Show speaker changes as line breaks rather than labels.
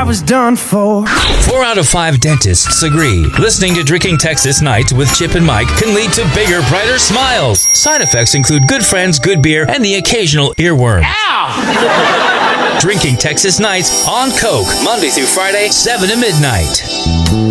was done for.
4 out of 5 dentists agree. Listening to Drinking Texas Night with Chip and Mike can lead to bigger, brighter smiles. Side effects include good friends, good beer, and the occasional earworm. Ow! Drinking Texas Nights on Coke, Monday through Friday, 7 to midnight.